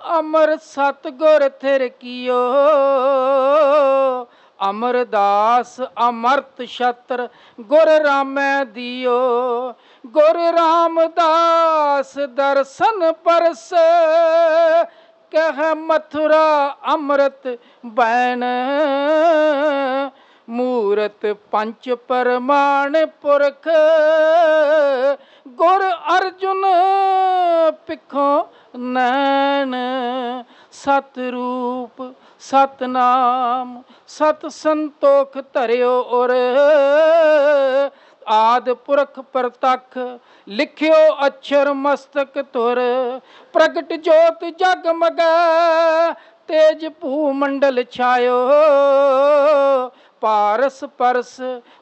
अमर सतगुर थिर कियो, अमरदास अमरत छत्र गुर रामै दियो। गुर रामदास दर्शन परस, कह मथुरा अमृत बैन। मूरत पंच परमाण पुरख, गुर अर्जुन पिखों नैन। सतरूप सतनाम सत संतोख धरियो उर, आद पुरख प्रतख लिखियो अक्षर मस्तक तुर। प्रगट जोत जगमगै तेज भूमंडल छायो, पारस परस